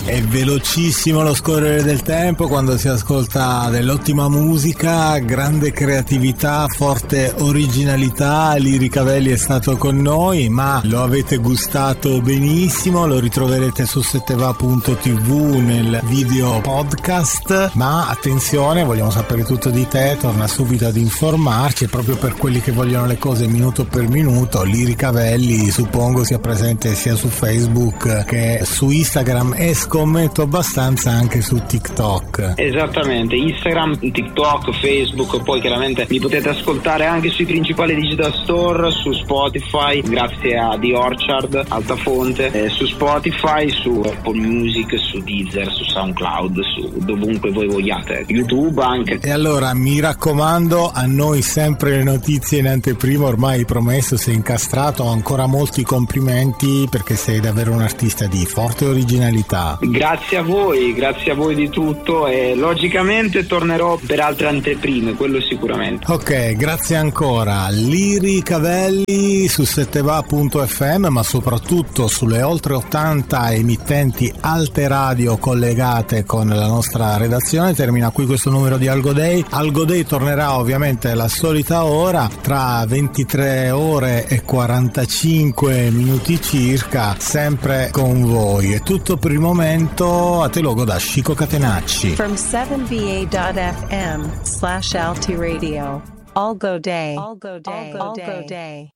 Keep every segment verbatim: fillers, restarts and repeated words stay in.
È velocissimo lo scorrere del tempo quando si ascolta dell'ottima musica, grande creatività, forte originalità. Liri Cavelli è stato con noi, ma lo avete gustato benissimo, lo ritroverete su setteva punto tv nel video podcast. Ma attenzione, vogliamo sapere tutto di te, torna subito ad informarci, e proprio per quelli che vogliono le cose minuto per minuto, Liri Cavelli suppongo sia presente sia su Facebook che su Instagram e scommetto abbastanza anche su TikTok. Esattamente, Instagram, TikTok, Facebook, poi chiaramente mi potete ascoltare anche sui principali digital store, su Spotify grazie a The Orchard, Altafonte, eh, su Spotify, su Apple Music, su Deezer, su SoundCloud, su dovunque voi vogliate, YouTube anche. E allora mi raccomando, a noi sempre le notizie in anteprima, ormai promesso, sei incastrato, ancora molti complimenti perché sei davvero un artista di forte originalità. Grazie a voi, grazie a voi di tutto, e logicamente tornerò per altre anteprime, quello sicuramente. Ok, grazie ancora. Liri Cavelli su setteva punto effe emme, ma soprattutto sulle oltre ottanta emittenti alte radio collegate con la nostra redazione. Termina qui questo numero di Algo Day. Algo Day tornerà ovviamente alla solita ora, tra ventitré ore e quarantacinque minuti circa, sempre con voi. È tutto per il momento, a te logo da Chico Catenacci. From seven v a dot f m slash alti radio. Algo Day. Algo Day. Algo Day. Algo Day.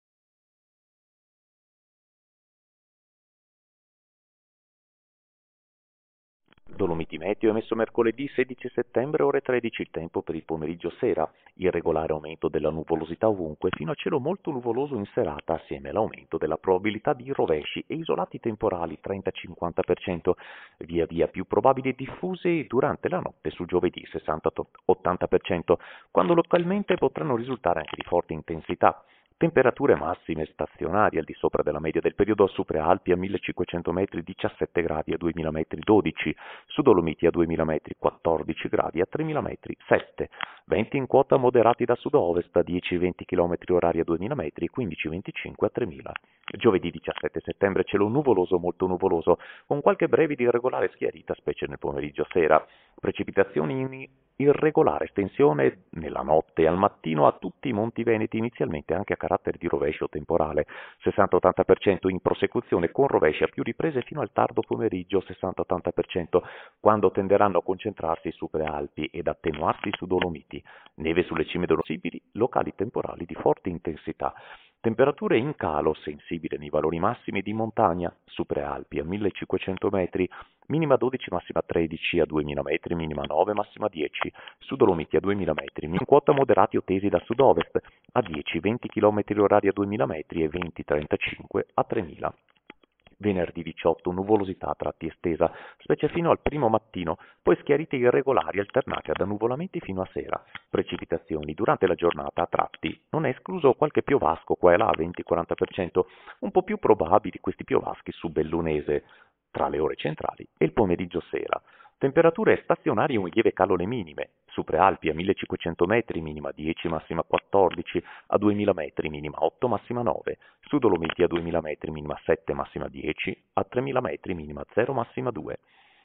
Dolomiti Meteo emesso mercoledì sedici settembre ore tredici, il tempo per il pomeriggio sera, irregolare aumento della nuvolosità ovunque fino a cielo molto nuvoloso in serata assieme all'aumento della probabilità di rovesci e isolati temporali trenta cinquanta per cento, via via più probabili e diffusi durante la notte su giovedì sessanta ottanta per cento, quando localmente potranno risultare anche di forte intensità. Temperature massime stazionarie al di sopra della media del periodo su Prealpi a millecinquecento metri diciassette gradi, a duemila metri dodici, su Dolomiti a duemila metri quattordici gradi, a tremila metri sette, venti in quota moderati da sud-ovest a dieci venti chilometri orari a duemila metri, quindici venticinque a tremila. Giovedì diciassette settembre cielo nuvoloso molto nuvoloso, con qualche breve di irregolare schiarita specie nel pomeriggio sera. Precipitazioni in irregolare estensione nella notte e al mattino a tutti i monti veneti, inizialmente anche a carattere di rovescio temporale, sessanta ottanta per cento in prosecuzione con rovesci a più riprese fino al tardo pomeriggio, sessanta ottanta per cento, quando tenderanno a concentrarsi su Prealpi ed attenuarsi su Dolomiti. Neve sulle cime possibili, locali temporali di forte intensità. Temperature in calo sensibile nei valori massimi di montagna, su Prealpi a millecinquecento metri, minima dodici, massima tredici, a duemila metri, minima nove, massima dieci, su Dolomiti a duemila metri, in quota moderati o tesi da sud-ovest, a dieci venti chilometri orari a duemila metri e venti trentacinque a tremila. Venerdì diciotto, nuvolosità a tratti estesa, specie fino al primo mattino, poi schiarite irregolari alternate ad annuvolamenti fino a sera. Precipitazioni durante la giornata a tratti, non è escluso qualche piovasco qua e là, venti quaranta per cento, un po' più probabili questi piovaschi su Bellunese, tra le ore centrali e il pomeriggio sera. Temperature stazionarie, un lieve calo le minime, su Prealpi a millecinquecento metri, minima dieci, massima quattordici, a duemila metri, minima otto, massima nove, su Dolomiti a duemila metri, minima sette, massima dieci, a tremila metri, minima zero, massima due.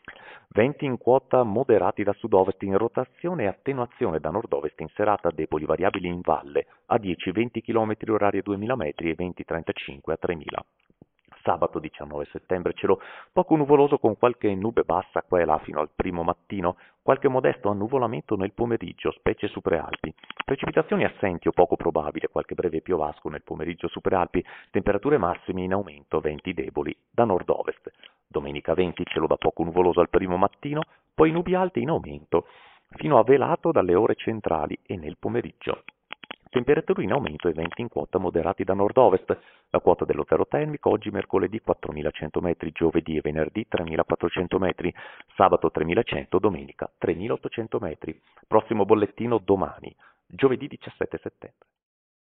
Venti in quota moderati da sud-ovest in rotazione e attenuazione da nord-ovest in serata, deboli variabili in valle, a dieci venti chilometri orari a duemila metri e venti trentacinque a tremila. Sabato diciannove settembre cielo poco nuvoloso con qualche nube bassa qua e là fino al primo mattino, qualche modesto annuvolamento nel pomeriggio, specie su Prealpi. Precipitazioni assenti o poco probabile, qualche breve piovasco nel pomeriggio su Prealpi, temperature massime in aumento, venti deboli da nord-ovest. Domenica venti cielo da poco nuvoloso al primo mattino, poi nubi alte in aumento, fino a velato dalle ore centrali e nel pomeriggio. Temperature in aumento e venti in quota moderati da nord-ovest. La quota dello zero termico oggi mercoledì quattromilacento metri, giovedì e venerdì tremilaquattrocento metri, sabato tremilacento, domenica tremilaottocento metri. Prossimo bollettino domani, giovedì diciassette settembre.